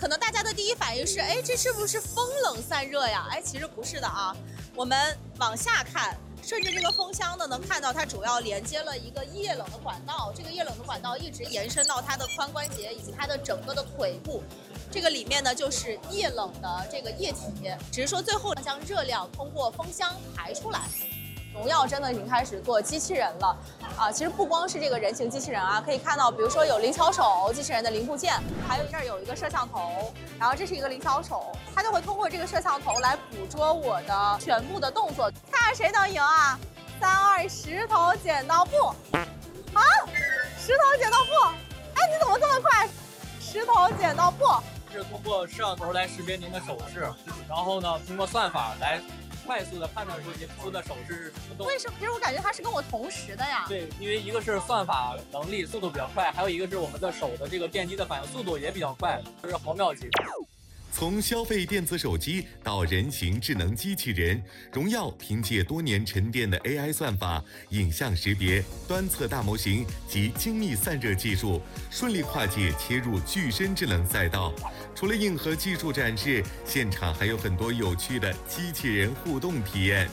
可能大家的第一反应是，哎，这是不是风冷散热呀？哎，其实不是的啊。我们往下看，顺着这个风箱呢，能看到它主要连接了一个液冷的管道，这个液冷的管道一直延伸到它的髋关节以及它的整个的腿部。这个里面呢就是液冷的这个液体，只是说最后将热量通过风箱排出来。荣耀真的已经开始做机器人了啊！其实不光是这个人形机器人啊，可以看到，比如说有灵巧手机器人的零部件，还有这儿有一个摄像头，然后这是一个灵巧手，它就会通过这个摄像头来捕捉我的全部的动作，看看谁能赢啊！3、2，石头剪刀布，啊，石头剪刀布，哎，你怎么这么快？石头剪刀布是通过摄像头来识别您的手势，然后呢，通过算法来快速的判断出您出的手势是什么动作。 为什么？其实我感觉它是跟我同时的呀。 对，因为一个是算法能力速度比较快，还有一个是我们的手的这个电机的反应速度也比较快，就是毫秒级。 从消费电子手机到人形智能机器人，荣耀凭借多年沉淀的 AI 算法、影像识别、端侧大模型及精密散热技术，顺利跨界切入具身智能赛道。除了硬核技术展示，现场还有很多有趣的机器人互动体验。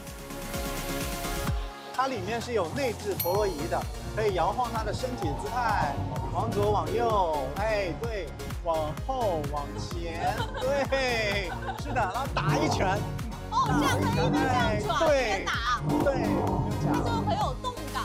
它里面是有内置陀螺仪的，可以摇晃它的身体姿态，往左往右，哎，对，往后往前，对，是的，然后打一拳。 哦，这样可以一边这样转，一边打， 对， 就很有动感。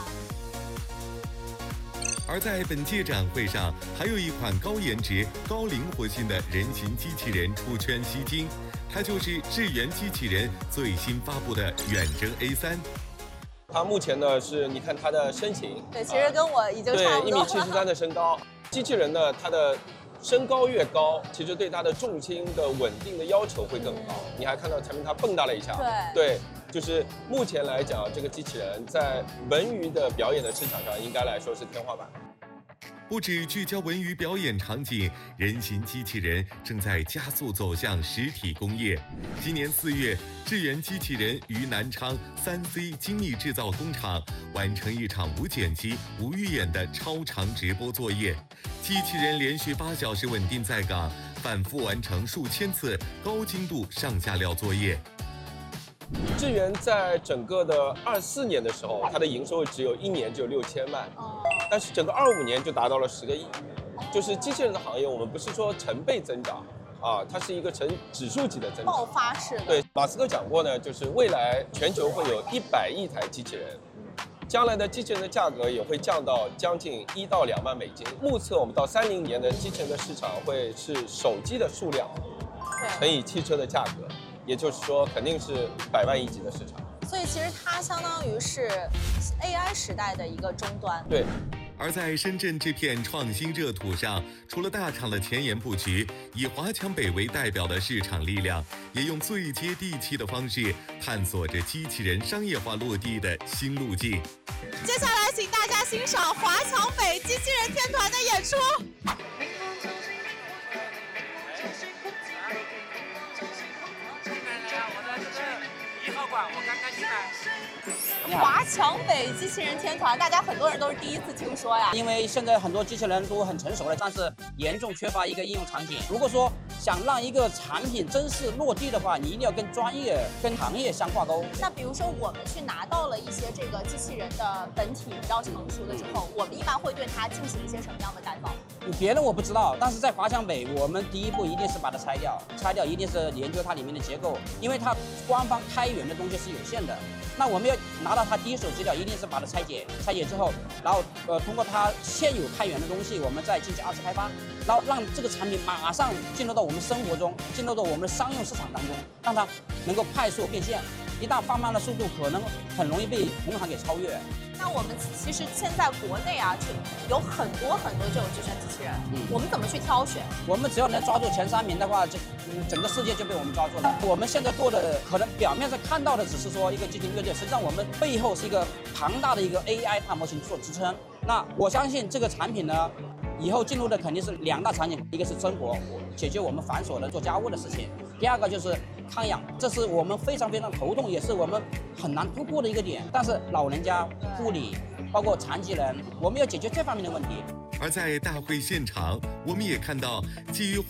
而在本届展会上，还有一款高颜值、高灵活性的人形机器人出圈吸睛，它就是智源机器人最新发布的远征 A3。 它目前呢是，你看它的身形， 对，其实跟我已经差不多了。 对，1.73米的身高。机器人呢，它的身高越高，其实对它的重心的稳定的要求会更高。你还看到前面它蹦跶了一下，对，就是目前来讲，这个机器人在文娱的表演的市场上，应该来说是天花板。 不止聚焦文娱表演场景，人形机器人正在加速走向实体工业。今年4月，智源机器人于南昌3C 精密制造工厂完成一场无剪辑、无预演的超长直播作业。机器人连续8小时稳定在岗，反复完成数千次高精度上下料作业。 智源在整个的24年的时候，它的营收只有1年就6000万，但是整个25年就达到了10个亿。就是机器人的行业，我们不是说成倍增长啊，它是一个呈指数级的增长， 爆发式的。 对，马斯克讲过呢，就是未来全球会有100亿台机器人，将来的机器人的价格也会降到将近1到2万美金。目测我们到30年的机器人的市场会是手机的数量乘以汽车的价格。也就是说，肯定是100万亿级的市场。 所以其实它相当于是 AI 时代的一个终端。 对。 而在深圳这片创新热土上，除了大厂的前沿布局，以华强北为代表的市场力量，也用最接地气的方式探索着机器人商业化落地的新路径。 接下来，请大家欣赏华强北机器人天团的演出。 我刚刚进来。 华强北机器人天团，大家很多人都是第一次听说呀。 因为现在很多机器人都很成熟了，但是严重缺乏一个应用场景。如果说想让一个产品真实落地的话，你一定要跟专业、跟行业相挂钩。 那比如说我们去拿到了一些这个机器人的本体比较成熟的之后，我们一般会对它进行一些什么样的改造？ 别人我不知道，但是在华强北，我们第一步一定是把它拆掉，一定是研究它里面的结构，因为它官方开源的东西是有限的。那我们要拿到它第一手资料，一定是把它拆解之后，然后通过它现有开源的东西，我们再进行2次开发，然后让这个产品马上进入到我们生活中，进入到我们的商用市场当中，让它能够快速变现。一旦放慢了速度，可能很容易被同行给超越。 那我们其实现在国内啊，有很多这种智能机器人，我们怎么去挑选？ 我们只要能抓住前3名的话，整个世界就被我们抓住了。我们现在做的可能表面上看到的只是说一个机器人乐队，实际上我们背后是一个庞大的一个 AI 大模型做支撑。那我相信这个产品呢，以后进入的肯定是2大场景，一个是生活，解决我们繁琐的做家务的事情；第二个就是康养，这是我们非常头痛，也是我们很难突破的一个点。但是老人家、护理，包括残疾人，我们要解决这方面的问题。 而在大会现场，我们也看到基于